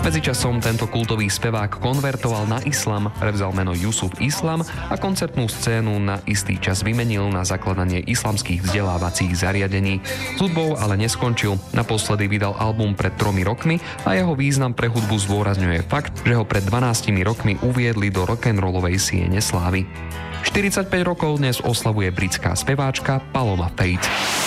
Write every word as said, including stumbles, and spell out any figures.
Medzičasom tento kultový spevák konvertoval na islam, prevzal meno Yusuf Islam a koncertnú scénu na istý čas vymenil na zakladanie islamských vzdelávacích zariadení. S hudbou ale neskončil. Naposledy vydal album pred tromi rokmi a jeho význam pre hudbu zdôrazňuje fakt, že ho pred dvanástimi rokmi uviedli do rock'n'rollovej siene slávy. štyridsaťpäť rokov dnes oslavuje britská speváčka Paloma Faith.